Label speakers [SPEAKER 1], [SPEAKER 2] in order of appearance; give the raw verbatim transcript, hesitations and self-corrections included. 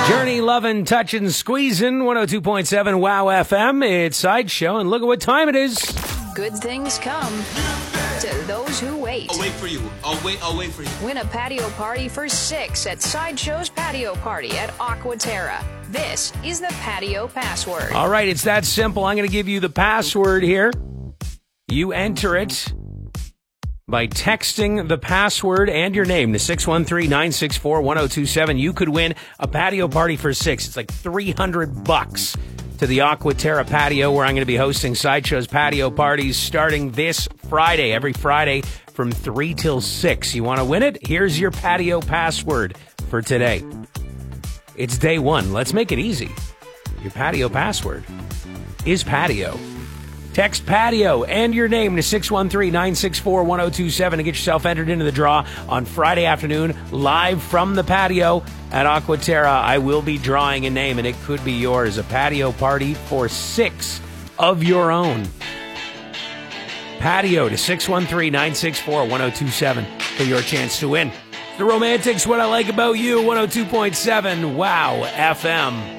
[SPEAKER 1] Journey, lovin', touchin', squeezin', one oh two point seven Wow F M. It's Sideshow, and look at what time it is.
[SPEAKER 2] Good things come to those who wait.
[SPEAKER 3] I'll wait for you. I'll wait. I'll wait for you.
[SPEAKER 2] Win a patio party for six at Sideshow's Patio Party at Aquaterra. This is the patio password.
[SPEAKER 1] All right, it's that simple. I'm going to give you the password here. You enter it by texting the password and your name to six one three, nine six four, one oh two seven. You could win a patio party for six. It's like three hundred bucks to the Aquaterra patio, where I'm going to be hosting Sideshow's patio parties starting this Friday, every Friday from three till six. You want to win it? Here's your patio password for today. It's day one. Let's make it easy. Your patio password is patio. Text patio and your name to six one three, nine six four, one oh two seven to get yourself entered into the draw on Friday afternoon, live from the patio at Aquaterra. I will be drawing a name, and it could be yours. A patio party for six of your own. Patio to six one three, nine six four, one oh two seven for your chance to win. The Romantics, What I Like About You, one oh two point seven Wow F M.